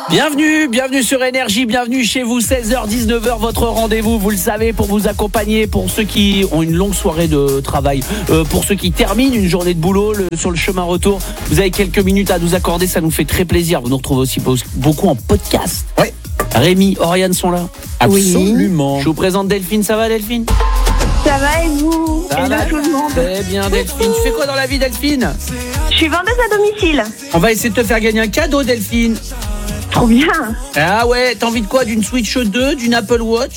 Bienvenue sur Énergie, bienvenue chez vous, 16h, 19h, votre rendez-vous, vous le savez, pour vous accompagner, pour ceux qui ont une longue soirée de travail, pour ceux qui terminent une journée de boulot sur le chemin retour. Vous avez quelques minutes à nous accorder, ça nous fait très plaisir. Vous nous retrouvez aussi beaucoup en podcast. Ouais. Rémi, Oriane sont là. Absolument. Oui. Je vous présente Delphine, ça va Delphine ? Ça va et vous? Ça va tout le monde. Très bien Delphine. Tu fais quoi dans la vie Delphine ? Je suis vendeuse à domicile. On va essayer de te faire gagner un cadeau Delphine. Trop bien. Ah ouais, t'as envie de quoi ? D'une Switch 2, d'une Apple Watch ?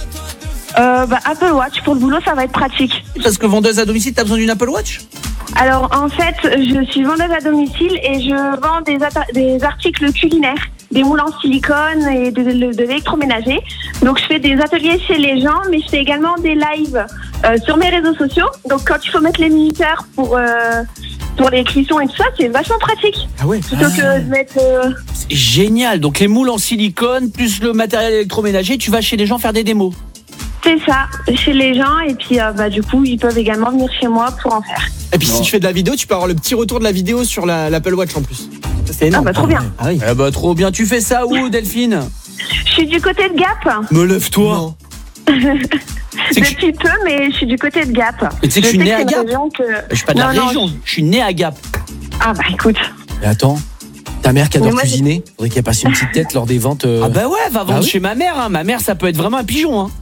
Apple Watch, pour le boulot, ça va être pratique. Parce que vendeuse à domicile, t'as besoin d'une Apple Watch ? Alors, en fait, je suis vendeuse à domicile et je vends des articles culinaires, des moules en silicone et de l'électroménager. Donc, je fais des ateliers chez les gens, mais je fais également des lives sur mes réseaux sociaux. Donc, quand il faut mettre les minuteurs pour les cuissons et tout ça, c'est vachement pratique. Ah ouais. Plutôt que de mettre... C'est génial. Donc les moules en silicone plus le matériel électroménager, tu vas chez les gens faire des démos. C'est ça, chez les gens. Et puis, du coup, ils peuvent également venir chez moi pour en faire. Et puis si tu fais de la vidéo, tu peux avoir le petit retour de la vidéo sur l'Apple Watch en plus. Ça, c'est énorme. Trop bien. Ah oui. Eh bah trop bien. Tu fais ça où Delphine ? Je suis du côté de Gap. Me lève-toi. C'est que Depuis peu, mais je suis du côté de Gap. Mais tu sais que je suis né à Gap. Je suis pas de la Non, région, je suis né à Gap. Ah bah écoute. Mais attends, ta mère qui adore Mais moi, cuisiner, faudrait qu'elle passe une petite tête lors des ventes. Ah bah ouais, va vendre oui. chez ma mère. Hein. Ma mère, ça peut être vraiment un pigeon. Hein.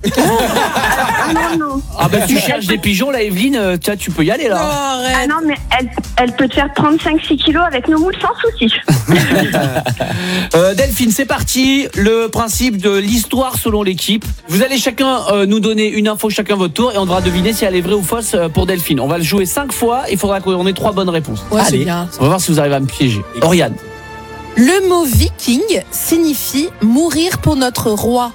Non. Ah bah tu cherches des pigeons, là, Evelyne, tu peux y aller là. Ah non, mais elle peut te faire 35-6 kilos avec nos moules sans souci. Delphine, c'est parti. Le principe de l'histoire selon l'équipe. Vous allez chacun nous donner une info, chacun votre tour, et on devra deviner si elle est vraie ou fausse pour Delphine. On va le jouer 5 fois. Il faudra qu'on ait 3 bonnes réponses. Ouais, c'est Allez, bien. on va voir si vous arrivez à me piéger. Oriane. Le mot viking signifie mourir pour notre roi.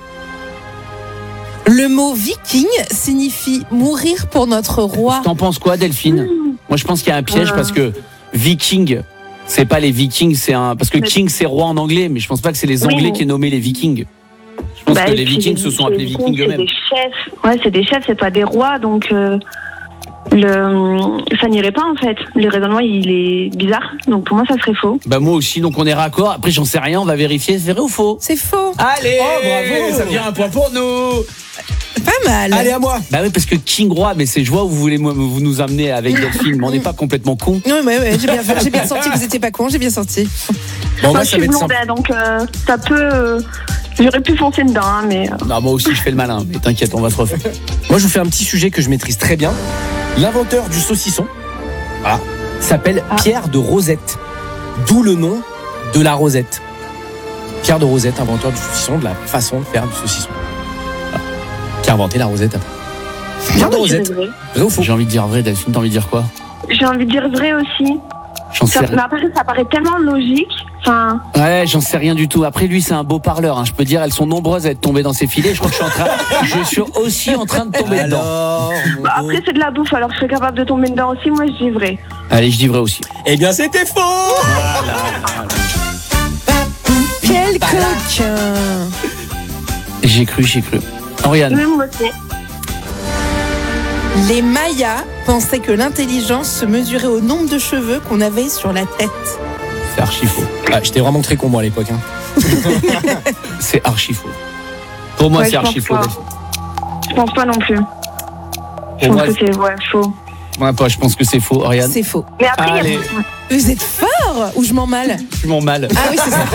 Le mot viking signifie mourir pour notre roi. T'en penses quoi, Delphine ? Moi, je pense qu'il y a un piège parce que viking, c'est pas les vikings, parce que king c'est roi en anglais, mais je pense pas que c'est les Anglais qui aient nommé les vikings. Je pense que les vikings se sont appelés vikings eux-mêmes. C'est des chefs. Ouais, c'est des chefs, c'est pas des rois, donc ça n'irait pas en fait. Le raisonnement il est bizarre, donc pour moi ça serait faux. Bah moi aussi, donc on est raccord. Après j'en sais rien, on va vérifier, c'est vrai ou faux ? C'est faux. Allez, bravo. ça devient un point pour nous. Pas mal. Allez, à moi. Bah oui, parce que king roi, mais c'est je vois où vous voulez vous nous amener avec Delphine, mais on n'est pas complètement con. Ouais, j'ai bien senti que vous étiez pas con, j'ai bien senti. Bon, Moi moi, je ça va suis être simple. blondet, donc ça peut... J'aurais pu foncer dedans, hein, mais... Non, moi aussi je fais le malin, mais t'inquiète, on va se refaire. Moi, je vous fais un petit sujet que je maîtrise très bien. L'inventeur du saucisson s'appelle Pierre de Rosette. D'où le nom de la Rosette. Pierre de Rosette, inventeur du saucisson, de la façon de faire du saucisson. Voilà. Qui a inventé la Rosette après. Pierre de Rosette. Vrai. Vrai ou faux ? J'ai envie de dire vrai, Delphine, t'as envie de dire quoi ? J'ai envie de dire vrai aussi. J'en sais Mais rien. après ça paraît tellement logique. Enfin, Ouais, j'en sais rien du tout. Après lui, c'est un beau parleur. Hein. Je peux dire, elles sont nombreuses à être tombées dans ses filets. Je crois que je suis aussi en train de tomber dedans. Alors, après c'est de la bouffe, alors je serais capable de tomber dedans aussi. Moi je dis vrai. Allez, je dis vrai aussi. Eh bien, c'était faux. Quel coquin. J'ai cru. Oriane. Même moi aussi. Les Mayas pensaient que l'intelligence se mesurait au nombre de cheveux qu'on avait sur la tête. C'est archi faux. Ah, j'étais vraiment très con moi à l'époque. Hein. C'est archi faux. Pour moi, Ouais, c'est je archi pense faux. pas. Delphine. Je pense pas non plus. Je Pour pense moi, que c'est faux. moi, pas. Je pense que c'est faux, Oriane. C'est faux. Mais après, il y Allez. a... Vous êtes fort ou je m'en mal? Je m'en mal. Ah oui, c'est ça.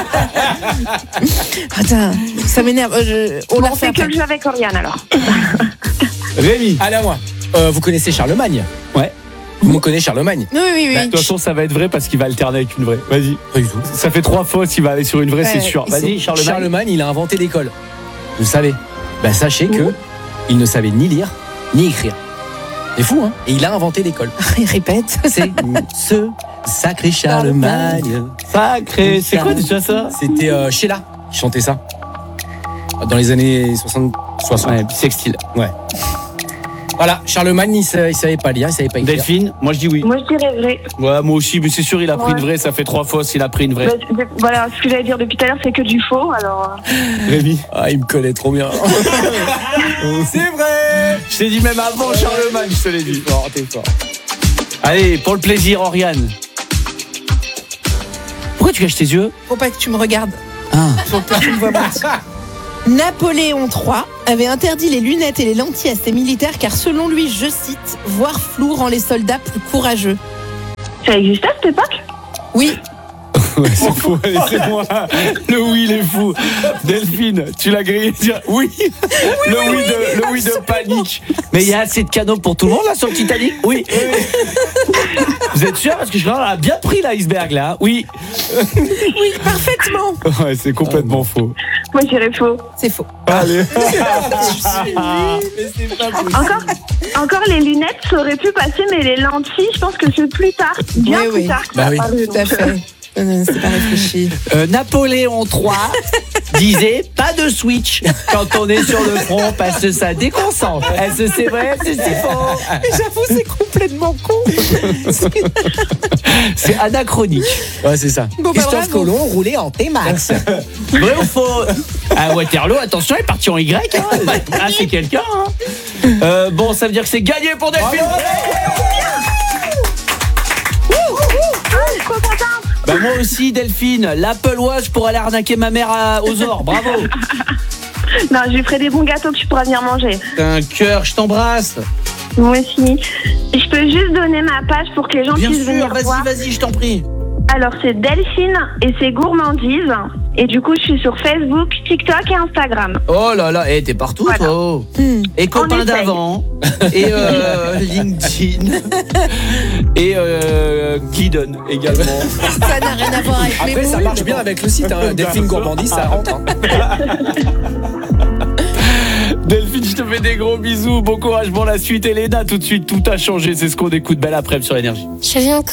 Attends, ça m'énerve. On Bon, l'a on fait fait que après. le jeu avec Oriane alors. Rémi. Allez à moi. Vous connaissez Charlemagne ? Ouais. Vous me connaissez Charlemagne ? Oui. De toute façon, ça va être vrai parce qu'il va alterner avec une vraie. Vas-y. Pas du tout. Ça fait 3 fausses, il va aller sur une vraie, c'est Ouais, sûr. Vas-y, Charlemagne. Charlemagne, il a inventé l'école. Vous le savez. Sachez que il ne savait ni lire ni écrire. C'est fou, hein ? Et il a inventé l'école. Il répète. C'est ce sacré Charlemagne. Sacré. C'est quoi déjà ça ? C'était Sheila qui chantait ça. Dans les années 60. Ouais, sextile. Ouais. Voilà, Charlemagne, il savait pas lire, il savait pas écrire. Delphine, moi je dis oui. Moi je dirais vrai. Ouais, moi aussi, mais c'est sûr, il a pris Ouais. une vraie, ça fait 3 fausses, il a pris une vraie. Voilà, ce que j'allais dire depuis tout à l'heure, c'est que du faux. Alors, Rémi. Ah, il me connaît trop bien. C'est vrai. Je t'ai dit même avant Charlemagne, je te l'ai dit. T'es fort. Allez, pour le plaisir, Oriane. Pourquoi tu caches tes yeux? Faut pas que tu me regardes. Ah. Faut pas que tu me vois mentir. Napoléon III avait interdit les lunettes et les lentilles à ses militaires car selon lui, je cite, voir flou rend les soldats plus courageux. Ça existait à cette époque? Oui, Ouais, c'est fou, laissez-moi. Le oui, il est fou. Delphine, tu l'as grillé. Oui. Le oui de panique. Mais il y a assez de canaux pour tout le monde là sur le Titanic? Oui. Vous êtes sûr? Parce que je crois qu'on a bien pris l'iceberg là. Oui. oui, parfaitement. Ouais, c'est complètement faux. Moi, je dirais faux. C'est faux. Allez. Encore les lunettes, ça aurait pu passer, mais les lentilles, je pense que c'est plus tard, bien Oui, plus oui. tard que Bah ça oui. apparu, Tout à donc, fait. Non, c'est pas réfléchi. Napoléon III disait pas de switch quand on est sur le front parce que ça déconcentre. Est-ce que c'est vrai? C'est faux? Mais j'avoue, c'est complètement con. C'est anachronique. Ouais, c'est ça. Bon, bah, Christophe bravo. Colomb roulait en T-Max. Vrai ou faux? À Waterloo, attention, il est parti en Y. Hein. Ah, c'est quelqu'un. Hein. Bon, ça veut dire que c'est gagné pour Delphine. trop contente. Bah moi aussi, Delphine. L'Apple Watch pour aller arnaquer ma mère aux ors. Bravo. Non, je lui ferai des bons gâteaux que tu pourras venir manger. T'as un cœur, je t'embrasse. Moi aussi. Je peux juste donner ma page pour que les gens Bien puissent sûr, venir voir. vas-y, je t'en prie. Alors, c'est Delphine et c'est Gourmandise. Et du coup, je suis sur Facebook, TikTok et Instagram. Oh là là, t'es partout, Voilà. toi. Et On copain essaye. d'avant. Et LinkedIn. Et Guidon également. Ça n'a rien à voir avec mes Après, ça moules. marche bien avec le site. Hein. Delphine Gourmandise, ça rentre. Hein. Delphine, je te fais des gros bisous. Bon courage pour la suite. Elena, tout de suite, tout a changé. C'est ce qu'on écoute. Belle après-midi sur Énergie. Je viens encore.